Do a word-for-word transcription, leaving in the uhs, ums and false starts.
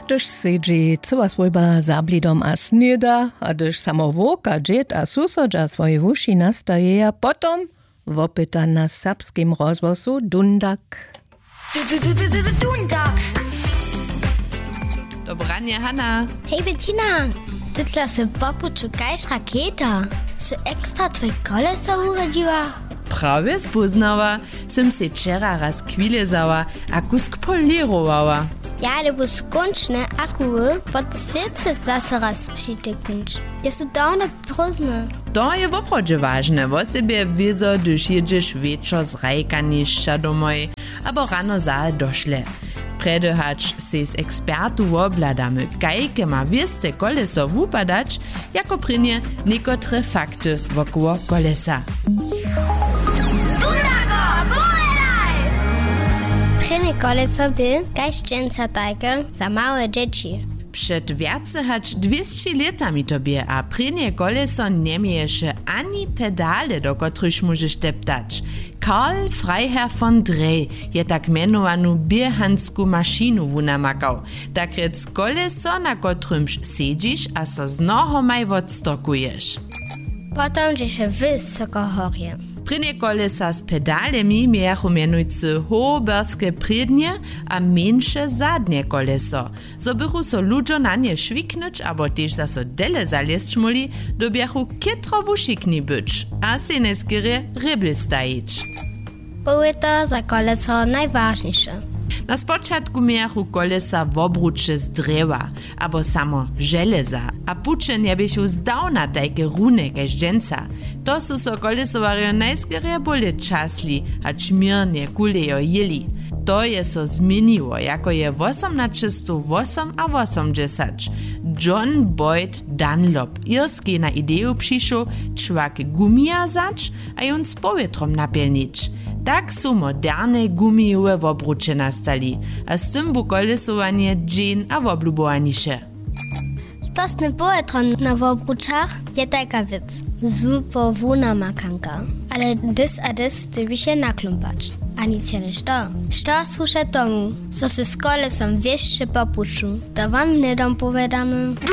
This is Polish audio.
gdyż siedzi cała swojba za blidom a snida, a gdyż samowoka, dziet a susodża swoje wuši nastaje, a potom wopyta na serbskim rozgłosu Dundak. Dundak! Dobranie, Hanna. Hej, Bettina! Tytla se popuču kajš raketa. Se ekstra tvoj kolesa urodziła. Prawie spoznała, sem se wczera raz kwilezała, a kusk polirowała. Ja, ale bo skończne akuły pod świece zase raz przytyknąć. Ja są dawno próżne. To je woprodzie ważne, wo sobie wiezo, gdyż jedziesz wieczor z rajkaniszcza domoj, abo rano za doszle. Predehać se z ekspertu obladamy, kajke ma wieste koleso wupadać, jako prynie niekotre fakty wokoło kolesa. Prynie koleso by kajś dżęca tajka za małe dzieci. Przed wiace hać dwieście latami tobie, a prynie koleso nie miejesze ani pedale, do kotryż możesz teptać. Karl Freiherr von Drey je tak menowanu bierhansku mašinu wunamakał. Tak rec koleso, na kotrymž siedzisz, a so z nohomaj odstokujesz. Potom, że się wysoko horie. Prynie kolesa z pedalemi miachu mianujcy hoberskie przednie a mniejsze zadnie koleso. Zobychu so ludzo na nie szwiknąć, abo też zaso dele zalieść muli, dobiachu kietro wušikni być, a se nie skierie rybel stajić. Były to za koleso najważniejsze. Na spoczatku miachu kolesa w obrucze z drewa, abo samo żeleza, a pucze nie bysiu zdawna tajke runek jak dżęca. To su so kolesowario najskierie bole czasli, acz mirnie kulejo jeli. To je so zmieniło, jako je osiemnaście a osiemdziesiąt. John Boyd Dunlop irski na ideju przyszł człak gumija zacz, a ją z powietrom napielnić. Tak su moderne gumijowe obrucze nastali, a z tym bu kolesowanie dżin a oblubowanisze. To z tym powietrom na obruczach je taka wic. Super wuna makanka. Ale dys a dys ty się naklumpać. Ani ciele što. Što słuszę tomu, co się z kolesom wieszcze popuczu. To wam nie dom powiadamy.